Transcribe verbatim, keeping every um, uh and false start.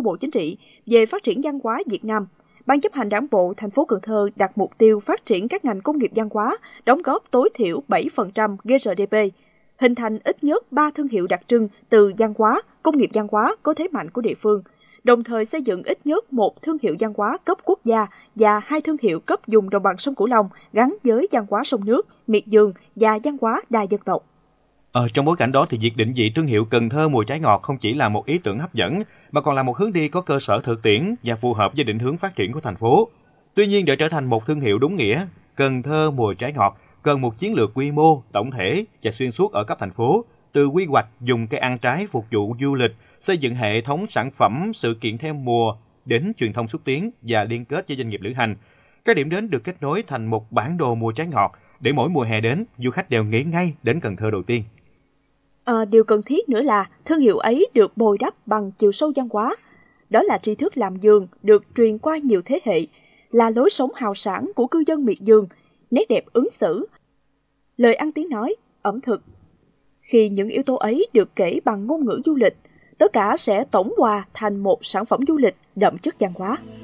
của Bộ Chính trị về phát triển văn hóa Việt Nam, Ban chấp hành Đảng bộ thành phố Cần Thơ đặt mục tiêu phát triển các ngành công nghiệp văn hóa, đóng góp tối thiểu bảy phần trăm giê rờ đê pê, hình thành ít nhất ba thương hiệu đặc trưng từ văn hóa, công nghiệp văn hóa có thế mạnh của địa phương, đồng thời xây dựng ít nhất một thương hiệu văn hóa cấp quốc gia và hai thương hiệu cấp vùng đồng bằng sông Cửu Long gắn với văn hóa sông nước, miệt vườn và văn hóa đa dân tộc. Ở trong bối cảnh đó thì việc định vị thương hiệu Cần Thơ mùi trái ngọt không chỉ là một ý tưởng hấp dẫn mà còn là một hướng đi có cơ sở thực tiễn và phù hợp với định hướng phát triển của thành phố. Tuy nhiên, để trở thành một thương hiệu đúng nghĩa, Cần Thơ mùi trái ngọt cần một chiến lược quy mô, tổng thể và xuyên suốt ở cấp thành phố, từ quy hoạch dùng cây ăn trái phục vụ du lịch, xây dựng hệ thống sản phẩm, sự kiện theo mùa, đến truyền thông xúc tiến và liên kết với doanh nghiệp lữ hành. Các điểm đến được kết nối thành một bản đồ mùa trái ngọt để mỗi mùa hè đến, du khách đều nghĩ ngay đến Cần Thơ đầu tiên. À, điều cần thiết nữa là thương hiệu ấy được bồi đắp bằng chiều sâu văn hóa. Đó là tri thức làm vườn được truyền qua nhiều thế hệ, là lối sống hào sảng của cư dân miệt vườn, nét đẹp ứng xử, lời ăn tiếng nói, ẩm thực. Khi những yếu tố ấy được kể bằng ngôn ngữ du lịch, tất cả sẽ tổng hòa thành một sản phẩm du lịch đậm chất văn hóa.